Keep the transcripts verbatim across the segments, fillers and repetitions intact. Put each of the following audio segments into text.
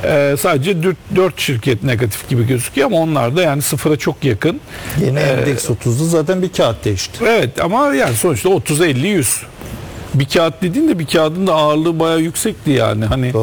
E, sadece dört şirket negatif gibi gözüküyor ama onlar da yani sıfıra çok yakın. Yine e, endeks otuzda zaten bir kağıt değişti. Evet ama yani sonuçta otuz elli yüz. Bir kağıt dediğin de bir kağıdın da ağırlığı bayağı yüksekti yani. Hani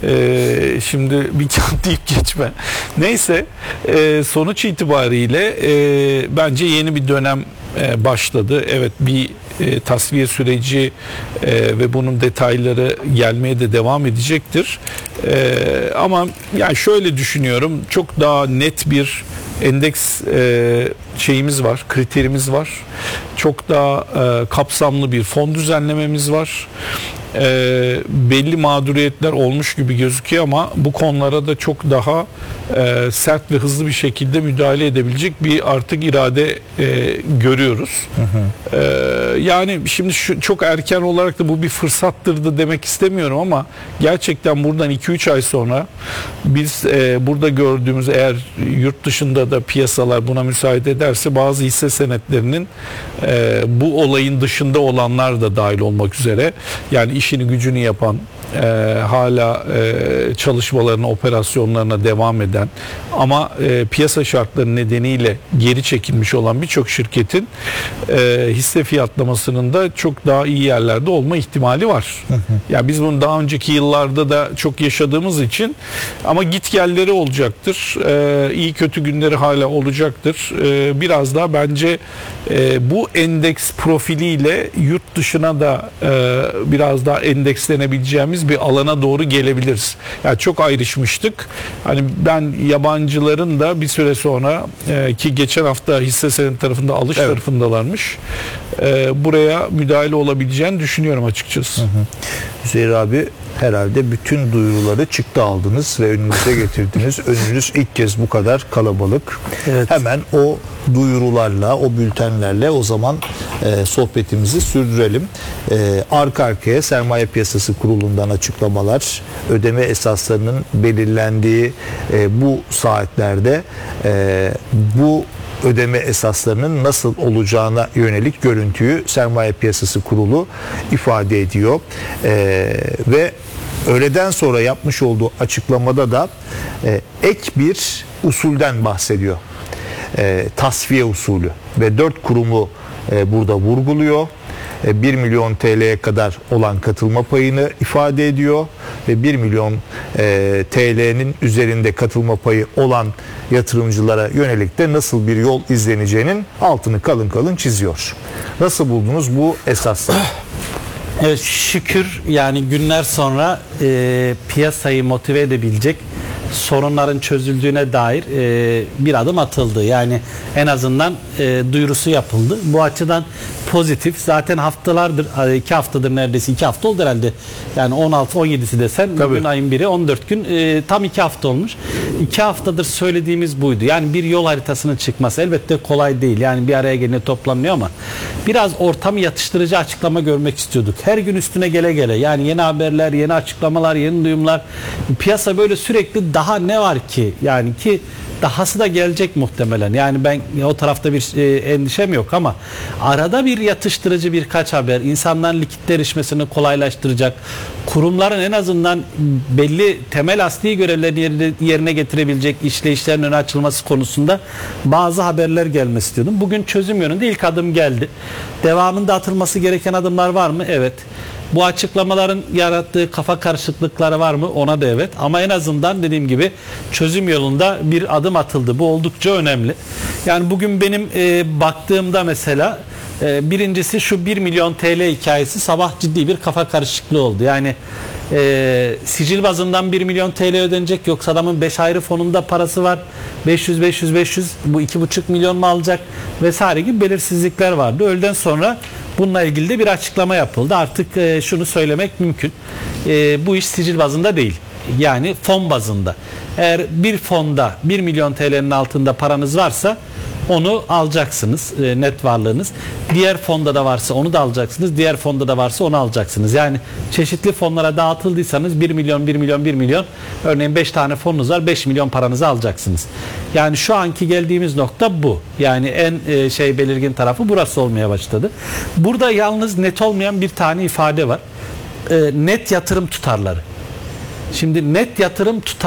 e, şimdi bir kağıt deyip geçme. Neyse e, sonuç itibariyle e, bence yeni bir dönem e, başladı. Evet bir e, tasfiye süreci e, ve bunun detayları gelmeye de devam edecektir. E, ama yani şöyle düşünüyorum, çok daha net bir endeks e, şeyimiz var, kriterimiz var. Çok daha e, kapsamlı bir fon düzenlememiz var. E, belli mağduriyetler olmuş gibi gözüküyor ama bu konulara da çok daha e, sert ve hızlı bir şekilde müdahale edebilecek bir artık irade e, görüyoruz. Hı hı. E, yani şimdi şu, çok erken olarak da bu bir fırsattır da demek istemiyorum ama gerçekten buradan iki üç ay sonra biz e, burada gördüğümüz, eğer yurt dışında da piyasalar buna müsaade ederse, bazı hisse senetlerinin e, bu olayın dışında olanlar da dahil olmak üzere, yani işini gücünü yapan, e, hala e, çalışmalarına, operasyonlarına devam eden ama e, piyasa şartları nedeniyle geri çekilmiş olan birçok şirketin e, hisse fiyatlamasının da çok daha iyi yerlerde olma ihtimali var. Hı hı. Yani biz bunu daha önceki yıllarda da çok yaşadığımız için, ama gitgelleri olacaktır. E, iyi kötü günleri hala olacaktır. E, biraz daha bence e, bu endeks profiliyle yurt dışına da e, biraz daha endekslenebileceğimiz bir alana doğru gelebiliriz. Yani çok ayrışmıştık. Hani ben yabancıların da bir süre sonra e, ki geçen hafta hisse senedi tarafında alış evet. tarafındalarmış. E, buraya müdahale olabileceğini düşünüyorum açıkçası. Hı hı. Üzeyir abi, herhalde bütün duyuruları çıktı aldınız ve önünüze getirdiniz. Önünüz ilk kez bu kadar kalabalık. Evet. Hemen o duyurularla, o bültenlerle o zaman e, sohbetimizi sürdürelim. E, arka arkaya Sermaye Piyasası Kurulu'ndan açıklamalar, ödeme esaslarının belirlendiği e, bu saatlerde e, bu ödeme esaslarının nasıl olacağına yönelik görüntüyü Sermaye Piyasası Kurulu ifade ediyor. Ee, ve öğleden sonra yapmış olduğu açıklamada da e, ek bir usulden bahsediyor. E, tasfiye usulü ve dört kurumu e, burada vurguluyor. bir milyon T L'ye kadar olan katılma payını ifade ediyor ve bir milyon e, T L'nin üzerinde katılma payı olan yatırımcılara yönelik de nasıl bir yol izleneceğinin altını kalın kalın çiziyor. Nasıl buldunuz bu esasları? Evet, şükür yani günler sonra e, piyasayı motive edebilecek, sorunların çözüldüğüne dair e, bir adım atıldı. Yani en azından e, duyurusu yapıldı. Bu açıdan pozitif. Zaten haftalardır, iki haftadır neredeyse, iki hafta oldu herhalde. Yani on altı on yedisi desen, tabii. Bugün ayın biri, on dört gün, e, tam iki hafta olmuş. iki haftadır söylediğimiz buydu. Yani bir yol haritasının çıkması elbette kolay değil. Yani bir araya gelince toplanıyor ama biraz ortamı yatıştırıcı açıklama görmek istiyorduk. Her gün üstüne gele gele, yani yeni haberler, yeni açıklamalar, yeni duyumlar. Piyasa böyle sürekli daha ne var ki? Yani ki dahası da gelecek muhtemelen. Yani ben o tarafta bir e, endişem yok ama arada bir yatıştırıcı birkaç haber, insanların likitte erişmesini kolaylaştıracak, kurumların en azından belli temel asli görevlerini yerine, yerine getirebilecek işleyişlerin öne açılması konusunda bazı haberler gelmesi istiyordum. Bugün çözüm yönünde ilk adım geldi. Devamında atılması gereken adımlar var mı? Evet. Bu açıklamaların yarattığı kafa karışıklıkları var mı? Ona da evet. Ama en azından dediğim gibi çözüm yolunda bir adım atıldı. Bu oldukça önemli. Yani bugün benim e, baktığımda mesela e, birincisi şu bir milyon T L hikayesi sabah ciddi bir kafa karışıklığı oldu. Yani e, sicil bazından bir milyon T L ödenecek, yoksa adamın beş ayrı fonunda parası var. beş yüz beş yüz beş yüz, bu iki buçuk milyon mu alacak vesaire gibi belirsizlikler vardı. Öğleden sonra bununla ilgili de bir açıklama yapıldı. Artık e, şunu söylemek mümkün. E, bu iş sicil bazında değil. Yani fon bazında. Eğer bir fonda bir milyon T L'nin altında paranız varsa onu alacaksınız, e, net varlığınız. Diğer fonda da varsa onu da alacaksınız. Diğer fonda da varsa onu alacaksınız. Yani çeşitli fonlara dağıtıldıysanız bir milyon, bir milyon, bir milyon, örneğin beş tane fonunuz var, beş milyon paranızı alacaksınız. Yani şu anki geldiğimiz nokta bu. Yani en e, şey belirgin tarafı burası olmaya başladı. Burada yalnız net olmayan bir tane ifade var. E, net yatırım tutarları. Şimdi net yatırım tutar